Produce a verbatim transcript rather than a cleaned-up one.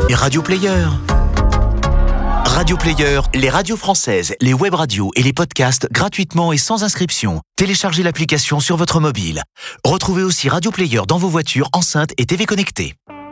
et Radio Player. Radio Player, les radios françaises, les web radios et les podcasts gratuitement et sans inscription. Téléchargez l'application sur votre mobile. Retrouvez aussi Radio Player dans vos voitures, enceintes et T V connectées.